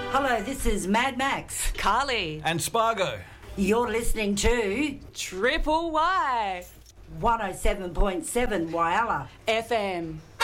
Hello, this is Mad Max. Carly. And Spargo. You're listening to Triple Y. 107.7 Whyalla FM.